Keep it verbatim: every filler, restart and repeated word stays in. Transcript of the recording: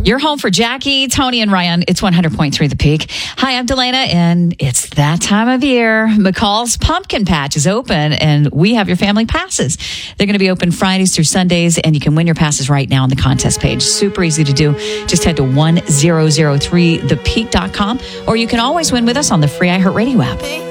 You're home for Jackie, Tony, and Ryan. It's one hundred point three The Peak. Hi, I'm Delana, and it's that time of year. McCall's Pumpkin Patch is open, and we have your family passes. They're going to be open Fridays through Sundays, and you can win your passes right now on the contest page. Super easy to do. Just head to one thousand three the peak dot com, or you can always win with us on the free iHeartRadio app.